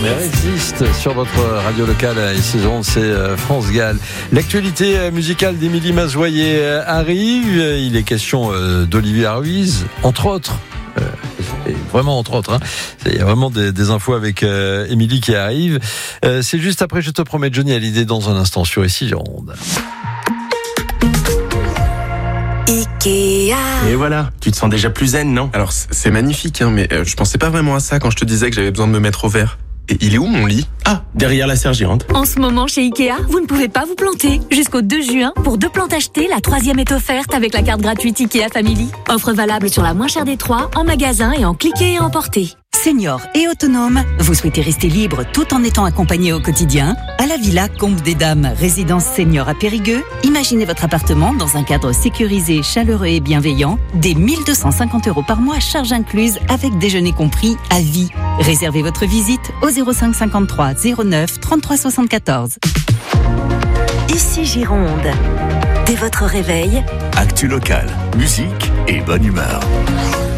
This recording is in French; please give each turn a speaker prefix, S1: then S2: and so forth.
S1: Mais résiste sur votre radio locale ici, c'est France Gall. L'actualité musicale d'Émilie Mazoyer arrive. Il est question d'Olivia Ruiz, entre autres. Vraiment entre autres. Il y a vraiment des infos avec Émilie qui arrivent. C'est juste après, je te promets, Johnny Hallyday dans un instant sur Ici Gironde.
S2: Ikea.
S3: Et voilà, tu te sens déjà plus zen, non?
S4: Alors c'est magnifique, mais je pensais pas vraiment à ça quand je te disais que j'avais besoin de me mettre au vert. Et il est où mon lit?
S3: Ah, derrière la serre gérante.
S2: En ce moment chez Ikea, vous ne pouvez pas vous planter. Jusqu'au 2 juin, pour 2 plantes achetées, la 3e est offerte avec la carte gratuite Ikea Family. Offre valable sur la moins chère des 3, en magasin et en cliquer et emporter.
S5: Senior et autonome, vous souhaitez rester libre tout en étant accompagné au quotidien? À la Villa Combe des Dames, résidence senior à Périgueux, imaginez votre appartement dans un cadre sécurisé, chaleureux et bienveillant, dès 1 250 € par mois, charges incluses, avec déjeuner compris, à vie. Réservez votre visite au 05 53 09 33 74.
S2: Ici Gironde. Dès votre réveil,
S6: Actu locale, musique et bonne humeur.